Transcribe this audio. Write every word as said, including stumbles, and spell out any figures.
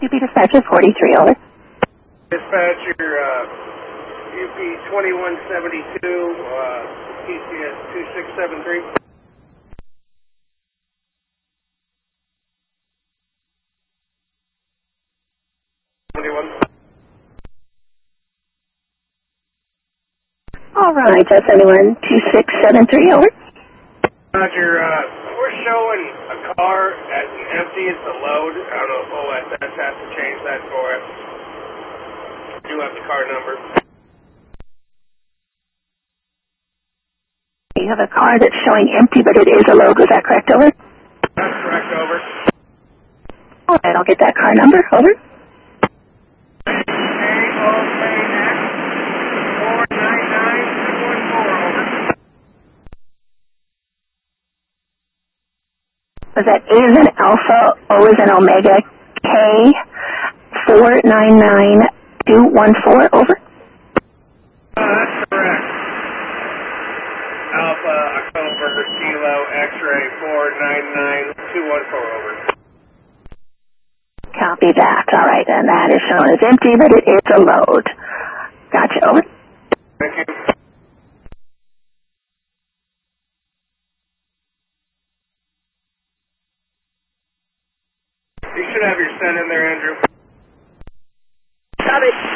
U P Dispatcher forty-three, over. Dispatcher, uh, U P twenty-one seventy-two, uh, T C S two six seven three. twenty-one. All right, that's anyone two six seven three, over. Roger, uh, we're showing a car as an empty, it's a load. I don't know if O S S has to change that for us. I do have the car number. You have a car that's showing empty, but it is a load. Was that correct, over? That's correct, over. All right, I'll get that car number, over. A O K X four nine nine two one four, over. Was that A is an Alpha, O is an Omega, K four nine nine two one four, over? Uh, that's correct. Alpha, October, Kilo, X-ray, four nine nine two one four, over. Copy that. All right, and that is shown as empty, but it is a load. Gotcha, over. Thank you. You should have your send in there, Andrew. Stop it.